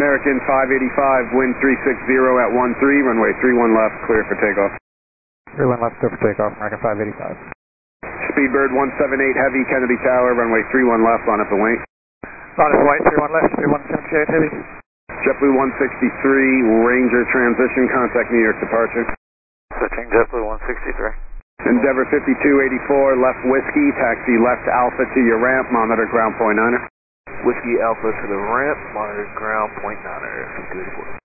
American 585, wind 360 at 13, runway 31 left, clear for takeoff. 31 left, clear for takeoff, American 585. Speedbird 178 Heavy, Kennedy Tower, runway 31 left, line up the wing. Line up the white, 31 left, 3178 Heavy. JetBlue 163, Ranger transition, contact New York departure. Switching JetBlue 163. Endeavor 5284, left Whiskey, taxi left Alpha to your ramp, monitor ground point 9er. Whiskey Alpha to the ramp, monitor ground point 9er. Good work.